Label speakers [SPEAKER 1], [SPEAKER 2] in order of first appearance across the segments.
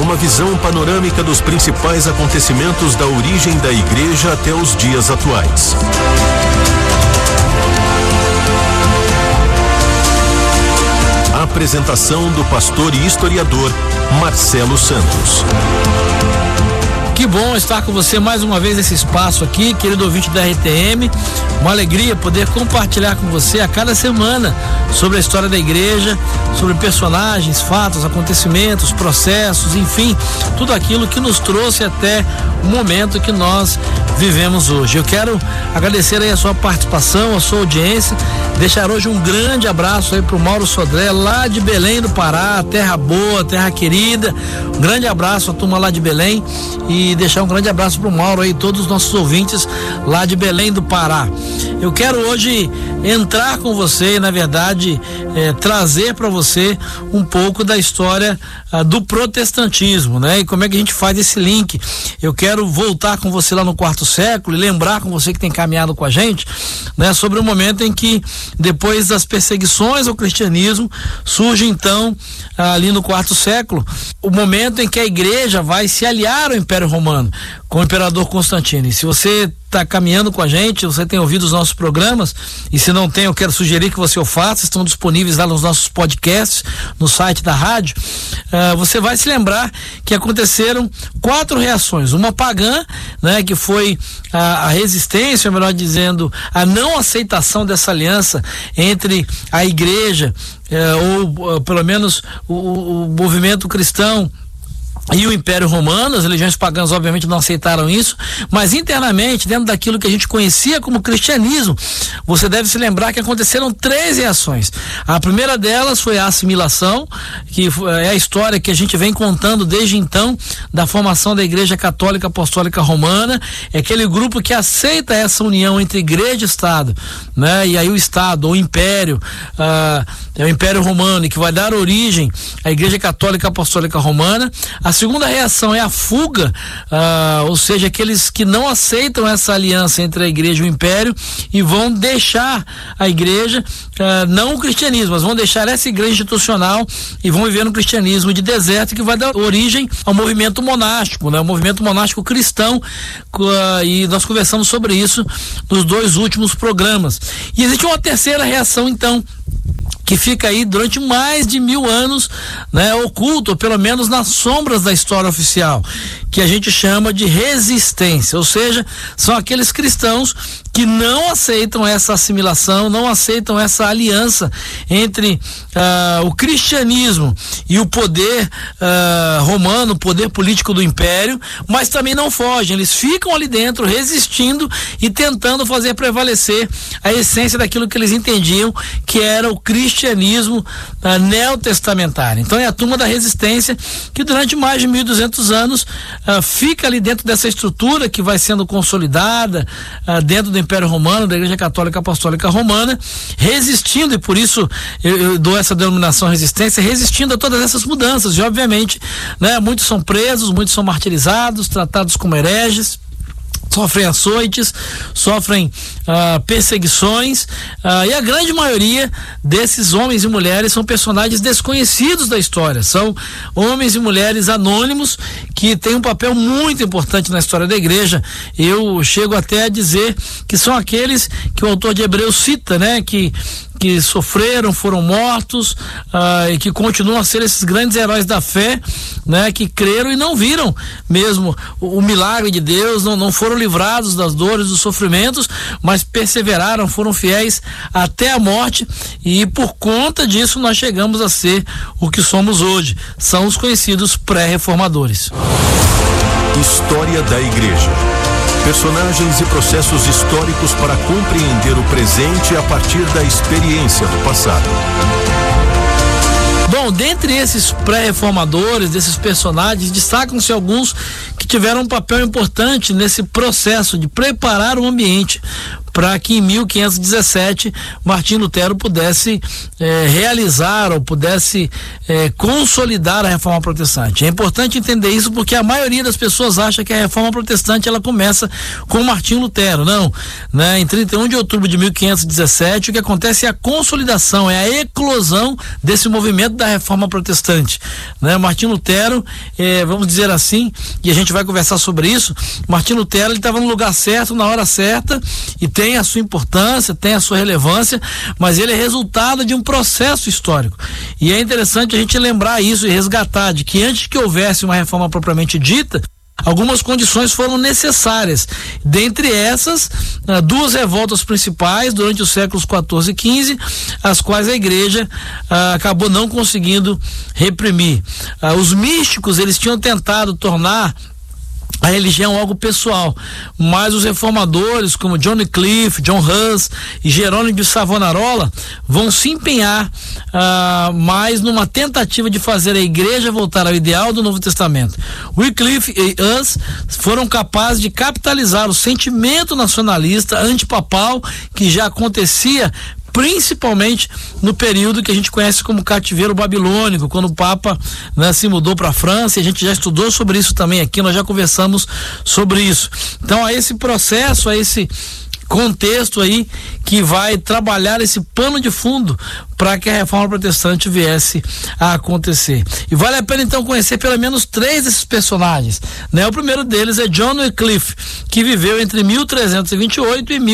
[SPEAKER 1] uma visão panorâmica dos principais acontecimentos da origem da igreja até os dias atuais. A apresentação do pastor e historiador Marcelo Santos.
[SPEAKER 2] Que bom estar com você mais uma vez nesse espaço aqui, querido ouvinte da RTM. Uma alegria poder compartilhar com você a cada semana sobre a história da igreja, sobre personagens, fatos, acontecimentos, processos, enfim, tudo aquilo que nos trouxe até o momento que nós vivemos hoje. Eu quero agradecer aí a sua participação, a sua audiência, deixar hoje um grande abraço aí pro Mauro Sodré, lá de Belém do Pará, terra boa, terra querida. Um grande abraço à turma lá de Belém e deixar um grande abraço pro Mauro aí, todos os nossos ouvintes lá de Belém do Pará. Eu quero hoje entrar com você e, na verdade, trazer para você um pouco da história do protestantismo, né? E como é que a gente faz esse link. Eu quero voltar com você lá no quarto século e lembrar com você que tem caminhado com a gente, né? Sobre o momento em que, depois das perseguições ao cristianismo, surge então, ali no quarto século, o momento em que a igreja vai se aliar ao Império Romano, com o imperador Constantino. E se você está caminhando com a gente, você tem ouvido os nossos programas, e se não tem, eu quero sugerir que você o faça, estão disponíveis lá nos nossos podcasts, no site da rádio. Você vai se lembrar que aconteceram 4 reações, uma pagã, né, que foi a resistência, ou melhor dizendo, a não aceitação dessa aliança entre a igreja, ou pelo menos o movimento cristão e o Império Romano. As religiões pagãs obviamente não aceitaram isso, mas internamente, dentro daquilo que a gente conhecia como cristianismo, você deve se lembrar que aconteceram 3 reações. A primeira delas foi a assimilação, que é a história que a gente vem contando desde então, da formação da Igreja Católica Apostólica Romana. É aquele grupo que aceita essa união entre igreja e Estado, né? E aí o Estado, ou o Império, é o Império Romano, que vai dar origem à Igreja Católica Apostólica Romana. A segunda reação é a fuga, ou seja, aqueles que não aceitam essa aliança entre a igreja e o império e vão deixar a igreja, não o cristianismo, mas vão deixar essa igreja institucional e vão viver no cristianismo de deserto, que vai dar origem ao movimento monástico, né? O movimento monástico cristão, e nós conversamos sobre isso nos 2 últimos programas. E existe uma terceira reação, então, que fica aí durante mais de 1000 anos, né, oculto, ou pelo menos nas sombras da história oficial, que a gente chama de resistência, ou seja, são aqueles cristãos que não aceitam essa assimilação, não aceitam essa aliança entre o cristianismo e o poder romano, o poder político do império, mas também não fogem, eles ficam ali dentro resistindo e tentando fazer prevalecer a essência daquilo que eles entendiam que era o cristianismo neotestamentário. Então é a turma da resistência que durante mais de 1200 anos fica ali dentro dessa estrutura que vai sendo consolidada dentro do Império Romano, da Igreja Católica Apostólica Romana, resistindo, e por isso eu dou essa denominação resistência, resistindo a todas essas mudanças. E obviamente, né, muitos são presos, muitos são martirizados, tratados como hereges, sofrem açoites, sofrem perseguições, e a grande maioria desses homens e mulheres são personagens desconhecidos da história, são homens e mulheres anônimos que têm um papel muito importante na história da igreja. Eu chego até a dizer que são aqueles que o autor de Hebreus cita, né, que sofreram, foram mortos, e que continuam a ser esses grandes heróis da fé, né, que creram e não viram mesmo o milagre de Deus, não foram livrados das dores, dos sofrimentos, mas perseveraram, foram fiéis até a morte, e por conta disso nós chegamos a ser o que somos hoje. São os conhecidos pré-reformadores.
[SPEAKER 1] História da Igreja. Personagens e processos históricos para compreender o presente a partir da experiência do passado.
[SPEAKER 2] Bom, dentre esses pré-reformadores, desses personagens, destacam-se alguns que tiveram um papel importante nesse processo de preparar o ambiente para que em 1517 Martim Lutero pudesse realizar ou pudesse consolidar a Reforma Protestante. É importante entender isso porque a maioria das pessoas acha que a Reforma Protestante ela começa com Martim Lutero. Não, né? Em 31 de outubro de 1517 o que acontece é a consolidação, é a eclosão desse movimento da Reforma Protestante, né? Martim Lutero, vamos dizer assim, e a gente vai conversar sobre isso. Martim Lutero ele estava no lugar certo, na hora certa, e tem a sua importância, tem a sua relevância, mas ele é resultado de um processo histórico. E é interessante a gente lembrar isso e resgatar de que antes que houvesse uma reforma propriamente dita, algumas condições foram necessárias. Dentre essas, duas revoltas principais durante os séculos 14 e 15, as quais a igreja acabou não conseguindo reprimir. Os místicos, eles tinham tentado tornar a religião algo pessoal, mas os reformadores como John Wycliffe, John Hus e Jerônimo de Savonarola vão se empenhar mais numa tentativa de fazer a igreja voltar ao ideal do Novo Testamento. Wycliffe e Hus foram capazes de capitalizar o sentimento nacionalista antipapal que já acontecia principalmente no período que a gente conhece como cativeiro babilônico, quando o Papa, né, se mudou para a França, e a gente já estudou sobre isso também aqui, nós já conversamos sobre isso. Então, a esse processo, a esse contexto aí que vai trabalhar esse pano de fundo para que a Reforma Protestante viesse a acontecer. E vale a pena então conhecer pelo menos 3 desses personagens, né? O primeiro deles é John Wycliffe, que viveu entre 1328 e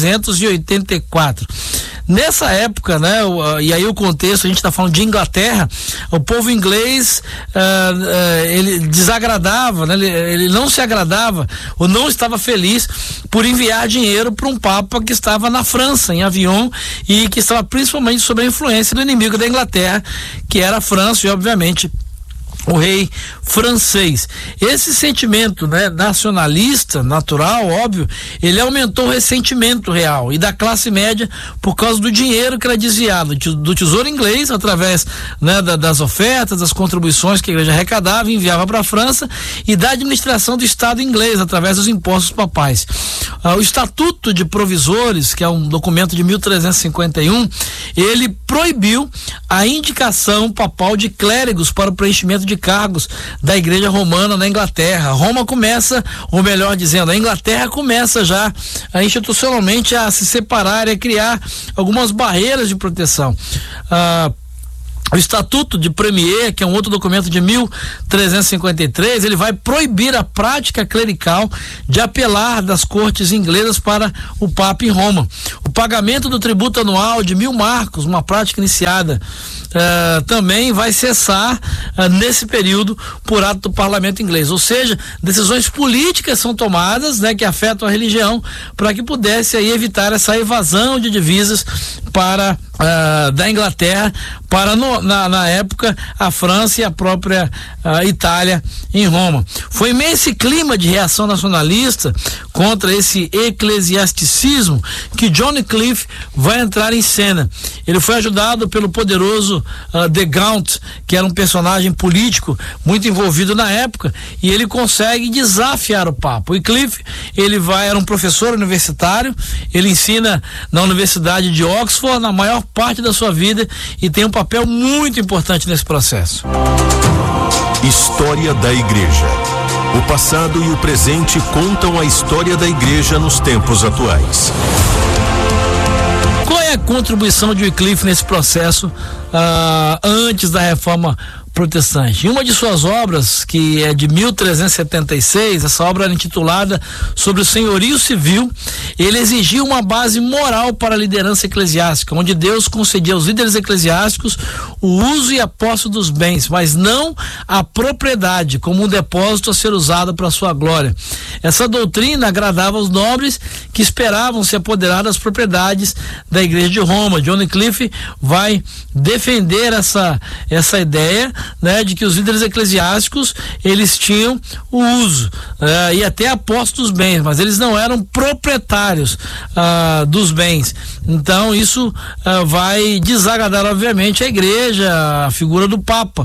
[SPEAKER 2] 1384. Nessa época, né, e aí o contexto, a gente está falando de Inglaterra, o povo inglês ele desagradava, né, ele não se agradava ou não estava feliz por enviar dinheiro para um papa que estava na França, em Avignon, e que estava principalmente sob a influência do inimigo da Inglaterra, que era a França, e obviamente o rei francês. Esse sentimento, né, nacionalista, natural, óbvio, ele aumentou o ressentimento real e da classe média por causa do dinheiro que era desviado do tesouro inglês, através, né, das ofertas, das contribuições que a igreja arrecadava e enviava para a França, e da administração do Estado inglês, através dos impostos papais. O Estatuto de Provisores, que é um documento de 1351, ele proibiu a indicação papal de clérigos para o preenchimento de cargos da Igreja Romana na Inglaterra. Roma começa, ou melhor dizendo, a Inglaterra começa já institucionalmente a se separar e a criar algumas barreiras de proteção. O Estatuto de Premier, que é um outro documento de 1353, ele vai proibir a prática clerical de apelar das cortes inglesas para o Papa em Roma. O pagamento do tributo anual de 1000 marcos, uma prática iniciada, também vai cessar nesse período por ato do parlamento inglês. Ou seja, decisões políticas são tomadas, né, que afetam a religião, para que pudesse aí evitar essa evasão de divisas para da Inglaterra para na época a França e a própria Itália em Roma. Foi meio esse clima de reação nacionalista contra esse eclesiasticismo que John Wycliffe vai entrar em cena. Ele foi ajudado pelo poderoso de Gaunt, que era um personagem político muito envolvido na época, e ele consegue desafiar o Papa. Wycliffe, era um professor universitário, ele ensina na Universidade de Oxford na maior parte da sua vida e tem um papel muito importante nesse processo.
[SPEAKER 1] História da Igreja. O passado e o presente contam a história da Igreja nos tempos atuais.
[SPEAKER 2] Qual é a contribuição de Wycliffe nesse processo antes da Reforma Protestante? Em uma de suas obras, que é de 1376, essa obra era intitulada Sobre o Senhorio Civil, ele exigiu uma base moral para a liderança eclesiástica, onde Deus concedia aos líderes eclesiásticos o uso e a posse dos bens, mas não a propriedade como um depósito a ser usado para a sua glória. Essa doutrina agradava aos nobres que esperavam se apoderar das propriedades da Igreja de Roma. John Wycliffe vai defender essa ideia, né, de que os líderes eclesiásticos, eles tinham o uso e até a posse dos bens, mas eles não eram proprietários dos bens. Então isso vai desagradar, obviamente, a igreja, a figura do Papa.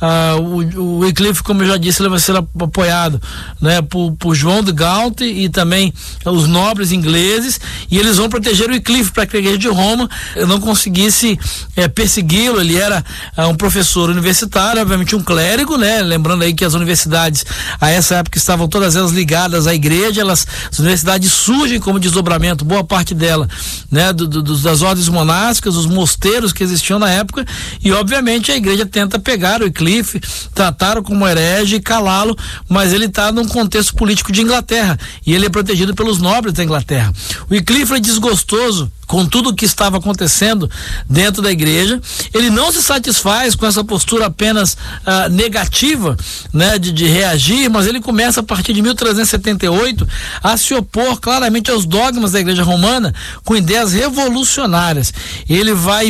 [SPEAKER 2] O Wycliffe, como eu já disse, ele vai ser apoiado, né, por João de Gaunt e também os nobres ingleses, e eles vão proteger o Wycliffe para que a igreja de Roma não conseguisse persegui-lo. Ele era um professor universitário, obviamente um clérigo, né? Lembrando aí que as universidades a essa época estavam todas elas ligadas à igreja. As universidades surgem como desdobramento, boa parte dela, né, das ordens monásticas, os mosteiros que existiam na época, e obviamente a igreja tenta pegar o Wycliffe, tratar-o como herege e calá-lo, mas ele está num contexto político de Inglaterra e ele é protegido pelos nobres da Inglaterra. O Wycliffe é desgostoso com tudo o que estava acontecendo dentro da igreja. Ele não se satisfaz com essa postura apenas negativa, né, de reagir, mas ele começa a partir de 1378 a se opor claramente aos dogmas da igreja romana com ideias revolucionárias. Ele vai em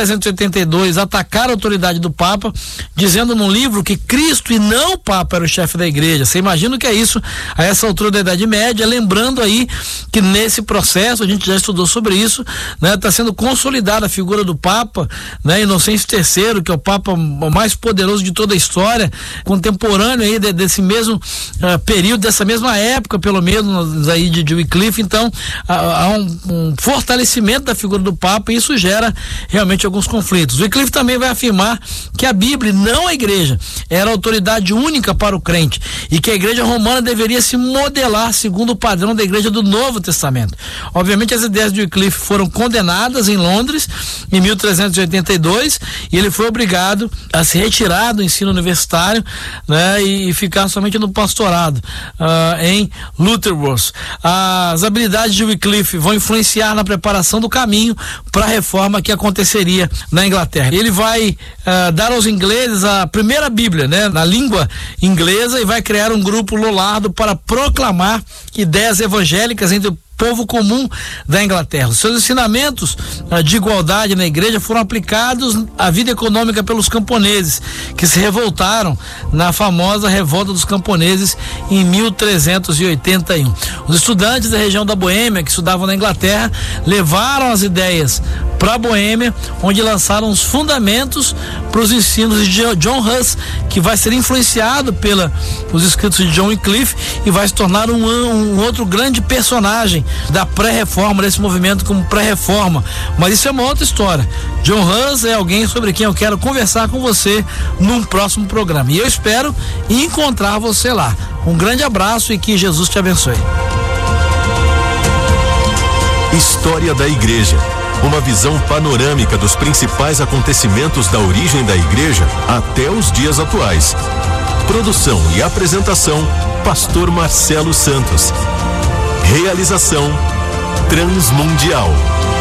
[SPEAKER 2] 1382 atacar a autoridade do Papa, dizendo num livro que Cristo e não o Papa era o chefe da igreja. Você imagina o que é isso a essa altura da Idade Média, lembrando aí que nesse processo, a gente já estudou sobre isso, né, está sendo consolidada a figura do Papa, né, Inocêncio III, que é o Papa mais poderoso de toda a história, contemporâneo aí desse mesmo período, dessa mesma época, pelo menos aí de Wycliffe. Então há um fortalecimento da figura do Papa, e isso gera realmente alguns conflitos. Wycliffe também vai afirmar que a Bíblia, não a igreja, era a autoridade única para o crente e que a igreja romana deveria se modelar segundo o padrão da igreja do Novo Testamento. Obviamente as ideias de Wycliffe foram condenadas em Londres em 1382 e ele foi obrigado a se retirar do ensino universitário, né, e ficar somente no pastorado em Lutterworth. As habilidades de Wycliffe vão influenciar na preparação do caminho para a reforma que aconteceria na Inglaterra. Ele vai dar aos ingleses a primeira Bíblia, né, na língua inglesa, e vai criar um grupo Lollardo para proclamar ideias evangélicas entre o povo comum da Inglaterra. Os seus ensinamentos de igualdade na igreja foram aplicados à vida econômica pelos camponeses, que se revoltaram na famosa revolta dos camponeses em 1381. Os estudantes da região da Boêmia, que estudavam na Inglaterra, levaram as ideias para a Boêmia, onde lançaram os fundamentos para os ensinos de John Huss, que vai ser influenciado pelos escritos de John Wycliffe e vai se tornar um outro grande personagem da pré-reforma, desse movimento como pré-reforma. Mas isso é uma outra história. John Huss é alguém sobre quem eu quero conversar com você num próximo programa, e eu espero encontrar você lá. Um grande abraço e que Jesus te abençoe.
[SPEAKER 1] História da Igreja. Uma visão panorâmica dos principais acontecimentos da origem da igreja até os dias atuais. Produção e apresentação, Pastor Marcelo Santos. Realização Transmundial.